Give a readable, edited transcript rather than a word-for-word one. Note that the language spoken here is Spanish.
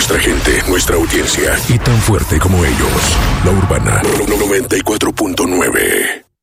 nuestra gente, nuestra audiencia y tan fuerte como ellos. La Urbana 94.9.